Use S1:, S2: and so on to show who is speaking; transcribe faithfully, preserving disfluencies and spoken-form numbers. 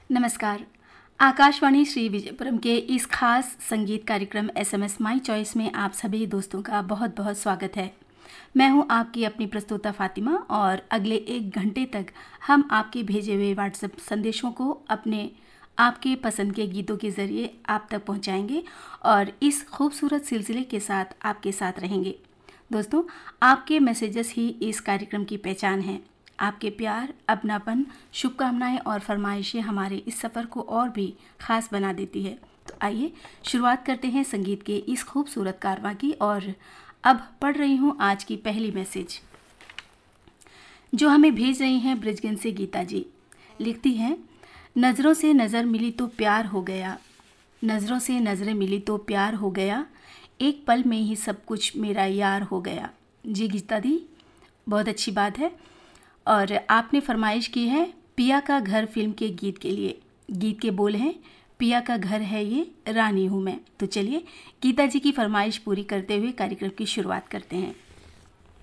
S1: नमस्कार। आकाशवाणी श्री विजयपुरम के इस खास संगीत कार्यक्रम S M S my choice में आप सभी दोस्तों का बहुत बहुत स्वागत है। मैं हूं आपकी अपनी प्रस्तुता फातिमा और अगले एक घंटे तक हम आपके भेजे हुए व्हाट्सएप संदेशों को अपने आपके पसंद के गीतों के ज़रिए आप तक पहुंचाएंगे और इस खूबसूरत सिलसिले के साथ आपके साथ रहेंगे। दोस्तों, आपके मैसेजेस ही इस कार्यक्रम की पहचान है। आपके प्यार, अपनापन, शुभकामनाएं और फरमाइशें हमारे इस सफ़र को और भी ख़ास बना देती है। तो आइए शुरुआत करते हैं संगीत के इस खूबसूरत कारवां की। और अब पढ़ रही हूँ आज की पहली मैसेज जो हमें भेज रही हैं ब्रिजगंज से गीता जी। लिखती हैं, नज़रों से नज़र मिली तो प्यार हो गया, नज़रों से नज़रें मिली तो प्यार हो गया, एक पल में ही सब कुछ मेरा यार हो गया। जी गीता दी, बहुत अच्छी बात है। और आपने फरमाइश की है पिया का घर फिल्म के गीत के लिए। गीत के बोल हैं, पिया का घर है ये रानी हूँ मैं। तो चलिए गीता जी की फरमाइश पूरी करते हुए कार्यक्रम की शुरुआत करते हैं।